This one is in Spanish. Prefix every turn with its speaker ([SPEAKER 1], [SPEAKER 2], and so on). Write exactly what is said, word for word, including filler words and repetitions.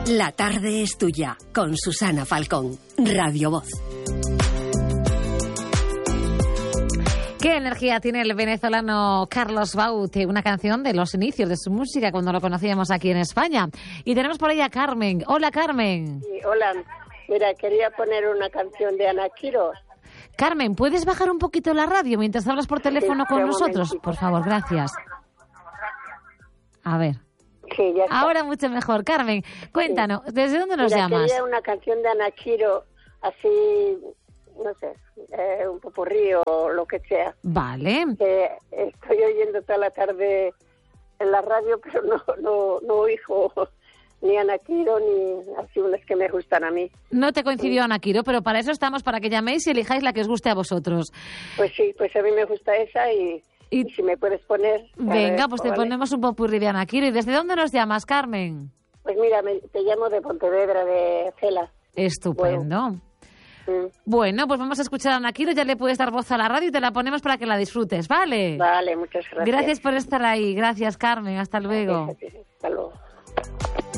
[SPEAKER 1] La tarde es tuya, con Susana Falcón, Radio Voz.
[SPEAKER 2] ¿Qué energía tiene el venezolano Carlos Baute? Una canción de los inicios de su música cuando lo conocíamos aquí en España. Y tenemos por ahí a Carmen. Hola, Carmen.
[SPEAKER 3] Sí, hola. Mira, quería poner una canción de Ana Quiroz.
[SPEAKER 2] Carmen, ¿puedes bajar un poquito la radio mientras hablas por teléfono
[SPEAKER 3] Sí,
[SPEAKER 2] con
[SPEAKER 3] un
[SPEAKER 2] nosotros?
[SPEAKER 3] momentito.
[SPEAKER 2] Por favor, gracias. A ver.
[SPEAKER 3] Sí, ya está.
[SPEAKER 2] Ahora mucho mejor. Carmen, cuéntanos, ¿desde dónde nos
[SPEAKER 3] Mira,
[SPEAKER 2] llamas?
[SPEAKER 3] quería una canción de Ana Quiroz, así, no sé, eh, un popurrí o lo que sea.
[SPEAKER 2] Vale.
[SPEAKER 3] Que estoy oyendo toda la tarde en la radio, pero no, no, no oigo ni Ana Quiroz ni así unas que me gustan a mí.
[SPEAKER 2] No te coincidió Ana Quiroz, pero para eso estamos, para que llaméis y elijáis la que os guste a vosotros.
[SPEAKER 3] Pues sí, pues a mí me gusta esa y,
[SPEAKER 2] Y-
[SPEAKER 3] y si me puedes poner...
[SPEAKER 2] Venga, pues te
[SPEAKER 3] vale.
[SPEAKER 2] ponemos un popurrí de Ana Quiroz. ¿Y desde dónde nos llamas, Carmen?
[SPEAKER 3] Pues mira, me, te llamo de Pontevedra, de Cela.
[SPEAKER 2] Estupendo.
[SPEAKER 3] Mm.
[SPEAKER 2] Bueno, pues vamos a escuchar a Ana Quiroz, ya le puedes dar voz a la radio y te la ponemos para que la disfrutes, ¿vale?
[SPEAKER 3] Vale, muchas gracias.
[SPEAKER 2] Gracias por estar ahí. Gracias, Carmen. Hasta luego.
[SPEAKER 3] Hasta luego.